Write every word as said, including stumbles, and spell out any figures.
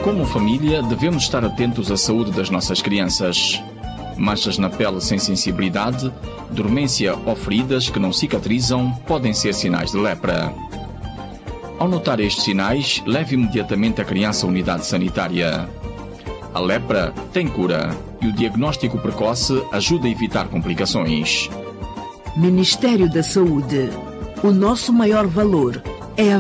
Como família, devemos estar atentos à saúde das nossas crianças. Manchas na pele sem sensibilidade, dormência ou feridas que não cicatrizam podem ser sinais de lepra. Ao notar estes sinais, leve imediatamente a criança à unidade sanitária. A lepra tem cura e o diagnóstico precoce ajuda a evitar complicações. Ministério da Saúde. O nosso maior valor